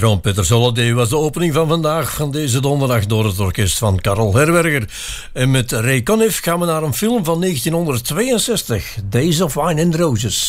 Trompeter Holiday was de opening van vandaag, van deze donderdag, door het orkest van Karel Herberger. En met Ray Conniff gaan we naar een film van 1962, Days of Wine and Roses.